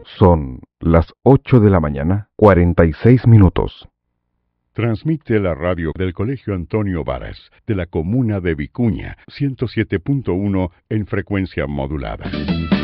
Son las 8 de la mañana, 46 minutos. Transmite la radio del Colegio Antonio Varas, de la comuna de Vicuña, 107.1 en frecuencia modulada.